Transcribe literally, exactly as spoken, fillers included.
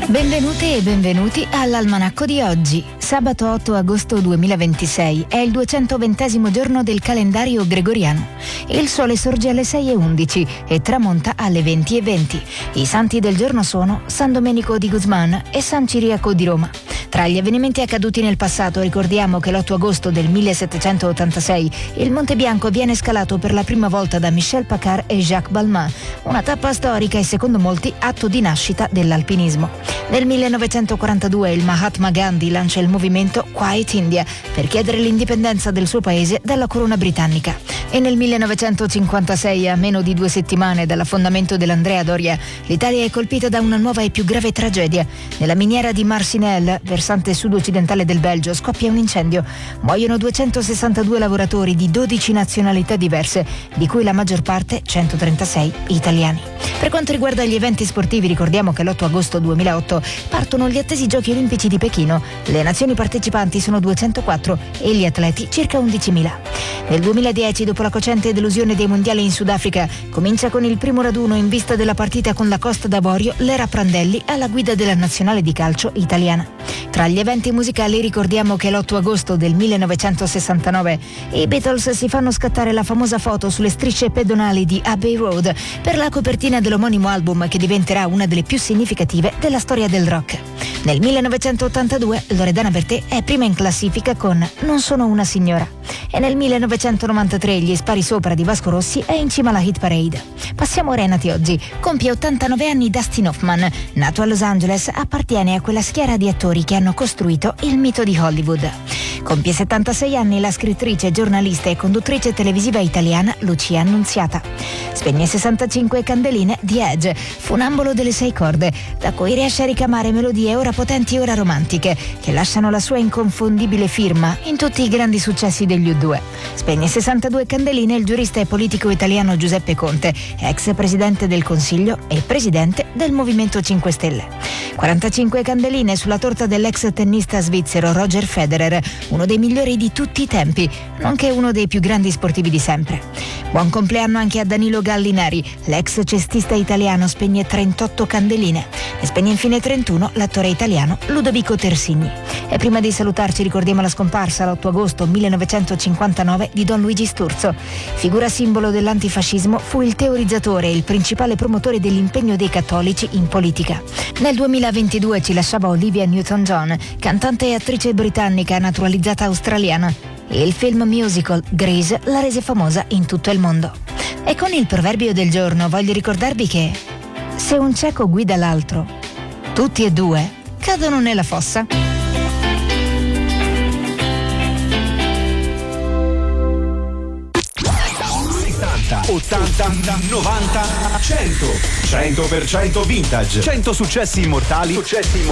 Benvenute e benvenuti all'Almanacco di oggi. Sabato otto agosto duemilaventisei è il duecentoventesimo giorno del calendario gregoriano. Il sole sorge alle sei e undici e tramonta alle venti e venti. I santi del giorno sono San Domenico di Guzman e San Ciriaco di Roma. Tra gli avvenimenti accaduti nel passato ricordiamo che l'otto agosto del millesettecentottantasei il Monte Bianco viene scalato per la prima volta da Michel Paccard e Jacques Balmain, una tappa storica e secondo molti atto di nascita dell'alpinismo. Nel millenovecentoquarantadue il Mahatma Gandhi lancia il movimento Quiet India per chiedere l'indipendenza del suo paese dalla corona britannica. E nel millenovecentocinquantasei, a meno di due settimane dall'affondamento dell'Andrea Doria, l'Italia è colpita da una nuova e più grave tragedia. Nella miniera di Marcinelle, versante sud-occidentale del Belgio, scoppia un incendio. Muoiono duecentosessantadue lavoratori di dodici nazionalità diverse, di cui la maggior parte, centotrentasei, italiani. Per quanto riguarda gli eventi sportivi, ricordiamo che l'otto agosto duemilaotto partono gli attesi Giochi Olimpici di Pechino. Le nazioni partecipanti sono duecentoquattro e gli atleti circa undicimila. Nel duemiladieci, dopo la cocente delusione dei mondiali in Sudafrica, comincia con il primo raduno in vista della partita con la Costa d'Avorio l'era Prandelli alla guida della nazionale di calcio italiana. Tra gli eventi musicali ricordiamo che l'otto agosto del millenovecentosessantanove i Beatles si fanno scattare la famosa foto sulle strisce pedonali di Abbey Road per la copertina dell'omonimo album che diventerà una delle più significative della storia del rock. Nel millenovecentottantadue Loredana Bertè è prima in classifica con Non sono una signora e nel millenovecentonovantatré Gli spari sopra di Vasco Rossi è in cima alla hit parade. Passiamo ora ai nati oggi. Compie ottantanove anni Dustin Hoffman. Nato a Los Angeles, appartiene a quella schiera di attori che hanno costruito il mito di Hollywood. Compie settantasei anni la scrittrice, giornalista e conduttrice televisiva italiana Lucia Annunziata. Spegne sessantacinque candeline The Edge, funambolo delle sei corde, da cui riesce a ricamare melodie ora potenti e ora romantiche, che lasciano la sua inconfondibile firma in tutti i grandi successi degli U due. Spegne sessantadue candeline il giurista e politico italiano Giuseppe Conte, ex presidente del Consiglio e presidente del Movimento cinque Stelle. quarantacinque candeline sulla torta dell'ex tennista svizzero Roger Federer, uno dei migliori di tutti i tempi, nonché uno dei più grandi sportivi di sempre. Buon compleanno anche a Danilo Gallinari, l'ex cestista italiano, spegne trentotto candeline. Ne spegne infine trentuno l'attore italiano Ludovico Terzigni. E prima di salutarci ricordiamo la scomparsa l'otto agosto millenovecentocinquantanove di Don Luigi Sturzo. Figura simbolo dell'antifascismo, fu il teorizzatore e il principale promotore dell'impegno dei cattolici in politica. Nel duemilaventidue ci lasciava Olivia Newton-John, cantante e attrice britannica naturalizzata australiana. Il film musical Grease la rese famosa in tutto il mondo. E con il proverbio del giorno voglio ricordarvi che se un cieco guida l'altro, tutti e due cadono nella fossa. ottanta, novanta, cento cento per cento vintage, cento successi immortali, successi immortali